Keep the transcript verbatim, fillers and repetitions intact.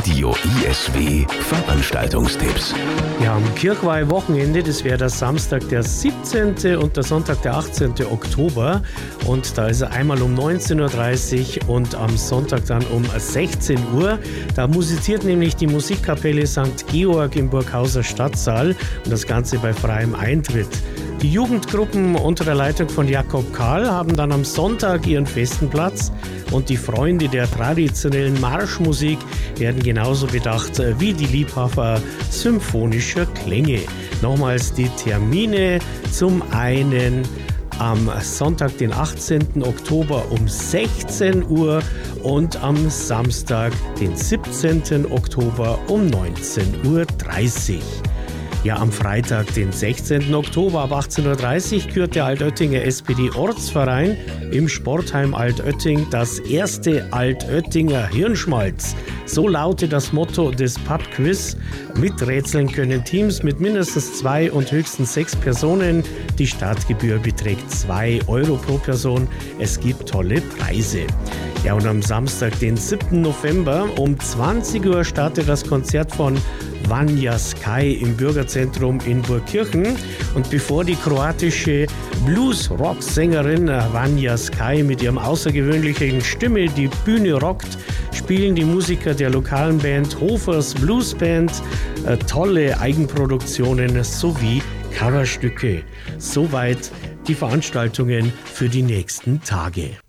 Radio I S W Veranstaltungstipps. Ja, am Kirchweih-Wochenende, das wäre der Samstag, der siebzehnten und der Sonntag, der achtzehnten Oktober. Und da ist er einmal um neunzehn Uhr dreißig und am Sonntag dann um sechzehn Uhr. Da musiziert nämlich die Musikkapelle Sankt Georg im Burghauser Stadtsaal und das Ganze bei freiem Eintritt. Die Jugendgruppen unter der Leitung von Jakob Karl haben dann am Sonntag ihren festen Platz und die Freunde der traditionellen Marschmusik werden genauso bedacht wie die Liebhaber symphonischer Klänge. Nochmals die Termine: zum einen am Sonntag, den achtzehnten Oktober um sechzehn Uhr und am Samstag, den siebzehnten Oktober um neunzehn Uhr dreißig. Ja, am Freitag, den sechzehnten Oktober ab achtzehn Uhr dreißig kürt der Altöttinger S P D-Ortsverein im Sportheim Altötting das erste Altöttinger Hirnschmalz. So lautet das Motto des Pub-Quiz. Miträtseln können Teams mit mindestens zwei und höchstens sechs Personen. Die Startgebühr beträgt zwei Euro pro Person. Es gibt tolle Preise. Ja, und am Samstag, den siebten November um zwanzig Uhr startet das Konzert von Vanja Sky im Bürgerzentrum in Burgkirchen. Und bevor die kroatische Blues-Rock-Sängerin Vanja Sky mit ihrem außergewöhnlichen Stimme die Bühne rockt, spielen die Musiker der lokalen Band Hofers Blues Band äh, tolle Eigenproduktionen sowie Coverstücke. Soweit die Veranstaltungen für die nächsten Tage.